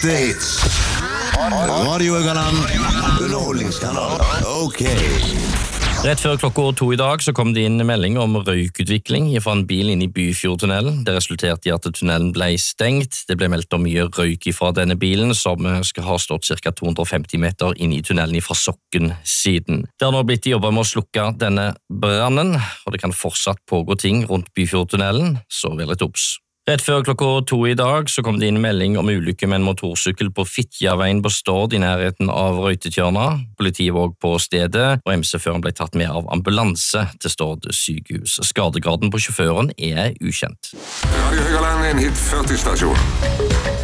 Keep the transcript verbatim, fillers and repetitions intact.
Ekte hits. Radio Øgaland. Underholdningskanal. Ok. Rett før klokka to i dag så kom det inn melding om røykutvikling fra en bil inne i Byfjordtunnelen. Det resulterte i at tunnelen ble stengt. Det ble meldt om mye røyk fra denne bilen, som skal ha stått ca. to hundre og femti meter inn i tunnelen fra Sokken-siden. Det har nå blitt jobbet med å slukke denne brannen, og det kan fortsatt pågå ting rundt Byfjordtunnelen, så vel et obs. Rett før klokka to i dag så kom det inn melding om ulykke med en motorsykkel på Fitjaveien på Stord i nærheten av Røytetjørna. Politiet var på stedet, og M C-føreren ble tatt med av ambulanse til Stord sykehus. Skadegraden på sjåføren er ukjent. Radio Høgaland er en hit førti stasjon.